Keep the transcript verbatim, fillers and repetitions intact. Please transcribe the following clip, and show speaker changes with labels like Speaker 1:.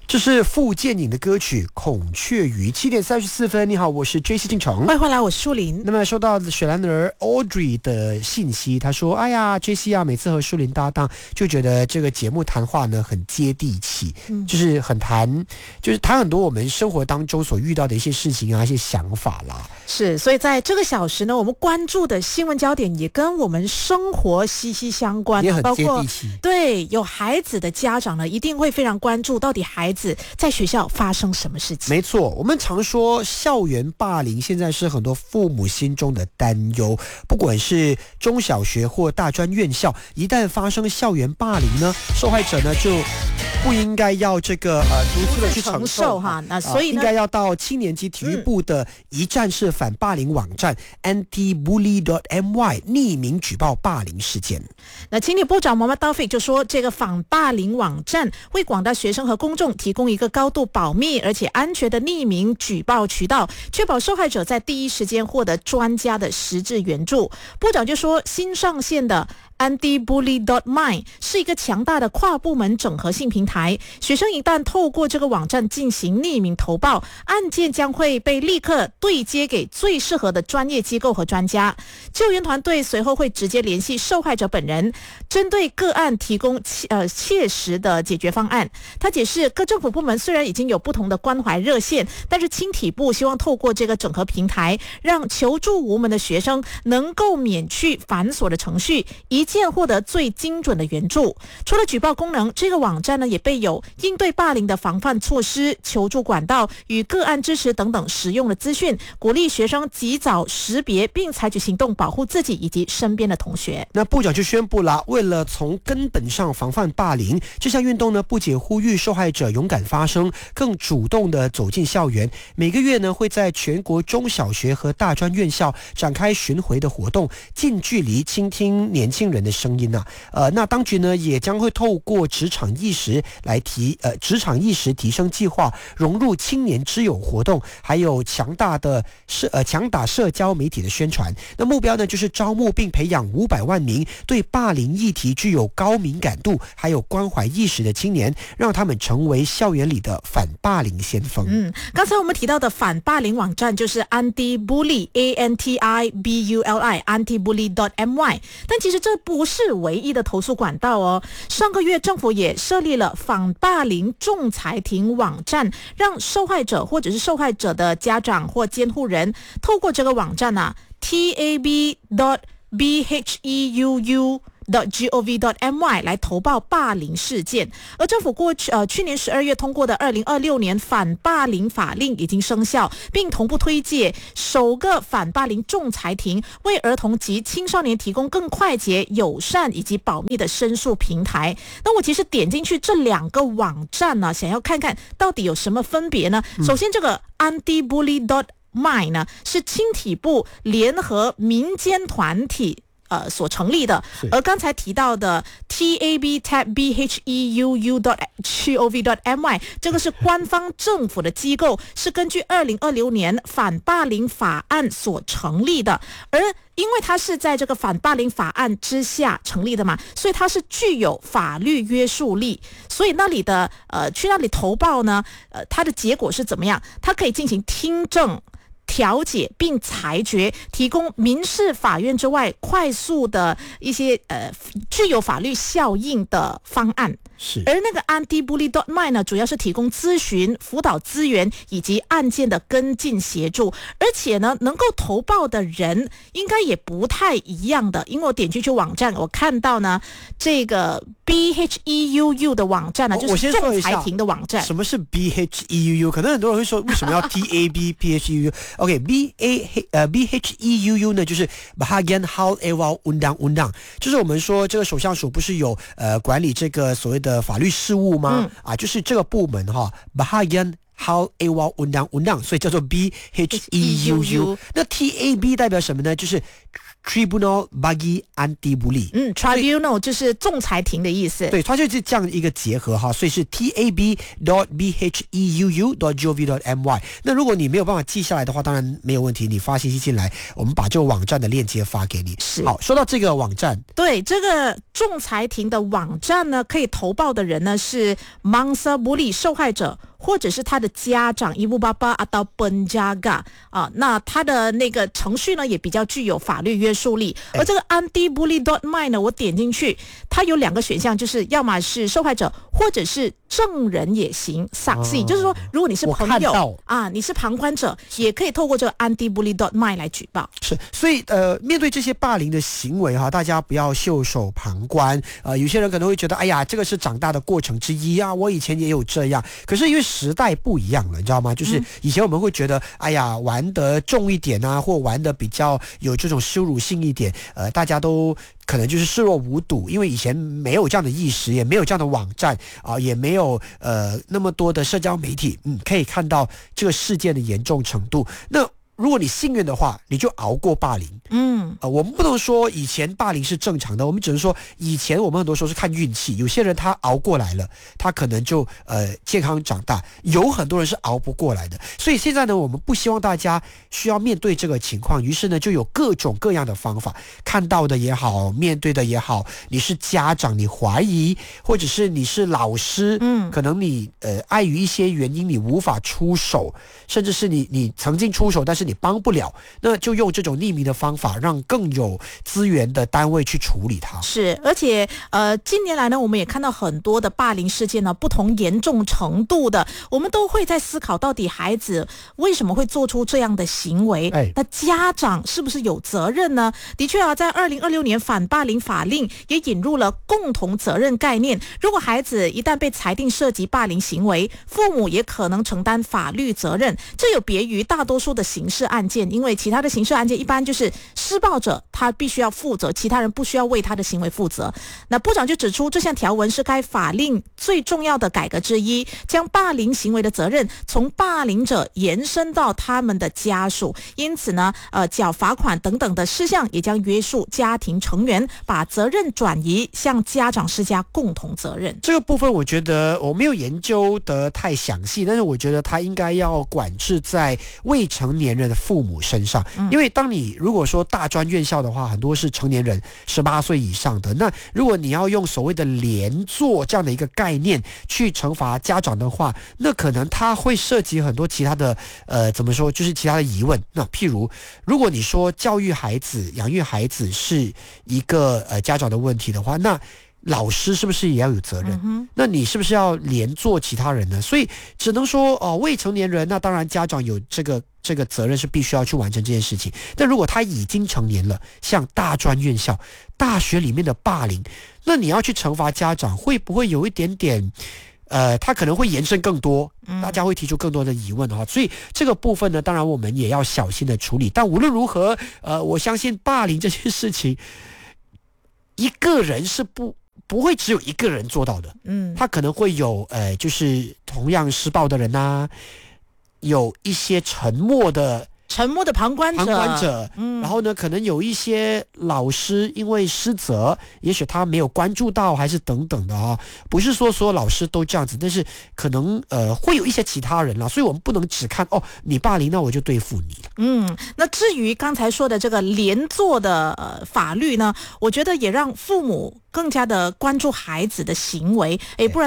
Speaker 1: 这是傅建颖的歌曲《孔雀鱼》。七点三十四分，你好，我是 J C 进城。
Speaker 2: 欢迎回来，我是树林。
Speaker 1: 那么收到雪兰儿 Audrey 的信息，他说：“哎呀 ，J C 啊，每次和树林搭档，就觉得这个节目谈话呢很接地气，嗯、就是很谈，就是谈很多我们生活当中所遇到的一些事情啊，一些想法啦。”
Speaker 2: 是，所以在这个小时呢，我们关注的新闻焦点也跟我们生活息息相关，
Speaker 1: 也很接地气。
Speaker 2: 对，有孩子的家长呢，一定会非常关注到底孩子在学校发生什么事情。
Speaker 1: 没错，我们常说校园霸凌现在是很多父母心中的担忧，不管是中小学或大专院校，一旦发生校园霸凌呢，受害者呢就不应该要这个呃独自的去承受
Speaker 2: 哈，那所以呢、
Speaker 1: 呃、应该要到青年及体育部的一站式反霸凌网站、嗯、anti bully dot m y 匿名举报霸凌事件。
Speaker 2: 那青年部长 Muhammad Taufik 就说，这个反霸凌网站为广大学生和公众提供一个高度保密而且安全的匿名举报渠道，确保受害者在第一时间获得专家的实质援助。部长就说，新上线的anti bully dot m y 是一个强大的跨部门整合性平台，学生一旦透过这个网站进行匿名投报，案件将会被立刻对接给最适合的专业机构和专家。救援团队随后会直接联系受害者本人，针对个案提供呃切实的解决方案。他解释，各政府部门虽然已经有不同的关怀热线，但是青体部希望透过这个整合平台，让求助无门的学生能够免去繁琐的程序，一键获得最精准的援助。除了举报功能，这个网站呢也备有应对霸凌的防范措施、求助管道与个案支持等等实用的资讯，鼓励学生及早识别并采取行动，保护自己以及身边的同学。
Speaker 1: 那部长就宣布了，为了从根本上防范霸凌，这项运动呢不仅呼吁受害者勇敢发声，更主动的走进校园。每个月呢会在全国中小学和大专院校展开巡回的活动，近距离倾听年轻人的声音啊。呃，那当局呢也将会透过职场意识来提呃职场意识提升计划，融入青年之友活动，还有强大的社呃强打社交媒体的宣传。那目标呢就是招募并培养五百万名对霸凌议题具有高敏感度还有关怀意识的青年，让他们成为校园里的反霸凌先锋。
Speaker 2: 嗯，刚才我们提到的反霸凌网站就是 anti bully A N T I B U L I anti bully dot m y， 但其实这不是唯一的投诉管道哦。上个月政府也设立了反霸凌仲裁庭网站，让受害者或者是受害者的家长或监护人透过这个网站啊 T A B dot B H E U U .gov dot m y 来投报霸凌事件。而政府过去呃去年十二月通过的二零二六年反霸凌法令已经生效，并同步推介首个反霸凌仲裁庭，为儿童及青少年提供更快捷、友善以及保密的申诉平台。那我其实点进去这两个网站呢、啊，想要看看到底有什么分别呢？首先，这个 anti bully dot m y 呢是青体部联合民间团体呃，所成立的，而刚才提到的 T A B tab B H E U U dot gov dot m y 这个是官方政府的机构，是根据二零二六年反霸凌法案所成立的，而因为它是在这个反霸凌法案之下成立的嘛，所以它是具有法律约束力，所以那里的呃去那里投报呢，呃，它的结果是怎么样？它可以进行听证、调解并裁决，提供民事法院之外快速的一些呃具有法律效应的方案。
Speaker 1: 是，
Speaker 2: 而那个 anti bully dot m y 呢，主要是提供咨询、辅导资源以及案件的跟进协助，而且呢，能够投报的人应该也不太一样的，因为我点进去网站，我看到呢，这个 B H E U U 的网站呢，就是仲裁庭的网站。
Speaker 1: 什么是 B H E U U？ 可能很多人会说，为什么要 T A B P H E U U？OK，B A 呃 B H E U U 呢，就是 Bahagian Hal Ehwal Undang Undang， 就是我们说这个首相署不是有呃管理这个所谓的的法律事务吗？嗯、啊，就是这个部门哈 ，Bahagian 好 A 哇 undang undang， 所以叫做 B H E U U。 那 T A B 代表什么呢？就是 Tribunal Bagi Anti Bully。
Speaker 2: 嗯 Tribunal 就是仲裁庭的意思。
Speaker 1: 对，它就是这样一个结合哈，所以是 T A B dot B H E U U dot G O V dot M Y。 那如果你没有办法记下来的话，当然没有问题，你发信息进来，我们把这个网站的链接发给你。
Speaker 2: 是。
Speaker 1: 好，说到这个网站，
Speaker 2: 对，这个仲裁庭的网站呢，可以投报的人呢是 Mangsa Bully 受害者，或者是他的家长 ibu bapa atau penjaga 啊，那他的那个程序呢也比较具有法律约束力。而这个 anti bully dot my 呢，我点进去，它有两个选项，就是要么是受害者，或者是证人也行 saksi， 就是说如果你是朋友啊，你是旁观者，也可以透过这个 anti bully dot my 来举报。
Speaker 1: 是，所以呃，面对这些霸凌的行为哈，大家不要袖手旁观。呃，有些人可能会觉得，哎呀，这个是长大的过程之一啊，我以前也有这样。可是因为时代不一样了，你知道吗？就是以前我们会觉得，哎呀，玩得重一点啊，或玩得比较有这种羞辱性一点，呃，大家都可能就是视若无睹，因为以前没有这样的意识，也没有这样的网站啊，也没有呃那么多的社交媒体，嗯，可以看到这个事件的严重程度。那如果你幸运的话，你就熬过霸凌。嗯，呃，我们不能说以前霸凌是正常的，我们只是说以前我们很多时候是看运气，有些人他熬过来了，他可能就呃健康长大，有很多人是熬不过来的。所以现在呢，我们不希望大家需要面对这个情况，于是呢，就有各种各样的方法，看到的也好，面对的也好，你是家长，你怀疑，或者是你是老师，嗯，可能你呃碍于一些原因你无法出手，甚至是你你曾经出手，但是你帮不了，那就用这种匿名的方法，让更有资源的单位去处理它。
Speaker 2: 是，而且呃，近年来呢，我们也看到很多的霸凌事件呢，不同严重程度的，我们都会在思考，到底孩子为什么会做出这样的行为？哎，那家长是不是有责任呢？的确啊，在二零二六年反霸凌法令也引入了共同责任概念。如果孩子一旦被裁定涉及霸凌行为，父母也可能承担法律责任。这有别于大多数的刑事案件，因为其他的刑事案件一般就是施暴者他必须要负责，其他人不需要为他的行为负责。那部长就指出，这项条文是该法令最重要的改革之一，将霸凌行为的责任从霸凌者延伸到他们的家属。因此呢，呃，缴罚款等等的事项也将约束家庭成员，把责任转移向家长施加共同责任。
Speaker 1: 这个部分我觉得我没有研究得太详细，但是我觉得他应该要管制在未成年人的父母身上，嗯、因为当你如果说大专院校的话，很多是成年人十八岁以上的，那如果你要用所谓的连坐这样的一个概念去惩罚家长的话，那可能他会涉及很多其他的呃怎么说，就是其他的疑问。那譬如如果你说教育孩子养育孩子是一个呃家长的问题的话，那老师是不是也要有责任？嗯、那你是不是要连坐其他人呢？所以只能说哦、呃，未成年人，那当然家长有这个这个责任是必须要去完成这件事情。但如果他已经成年了，像大专院校、大学里面的霸凌，那你要去惩罚家长，会不会有一点点？呃，他可能会延伸更多，大家会提出更多的疑问哈，所以这个部分呢，当然我们也要小心的处理。但无论如何，呃，我相信霸凌这件事情，一个人是不不会只有一个人做到的，嗯，他可能会有呃，就是同样施暴的人啊，有一些沉默的。
Speaker 2: 沉默的旁观者，
Speaker 1: 旁观者，嗯，然后呢，可能有一些老师因为失责，也许他没有关注到，还是等等的啊，不是说所有老师都这样子，但是可能呃会有一些其他人啦，所以我们不能只看哦，你霸凌，那我就对付你。
Speaker 2: 嗯，那至于刚才说的这个连坐的呃法律呢，我觉得也让父母更加的关注孩子的行为，诶，不然。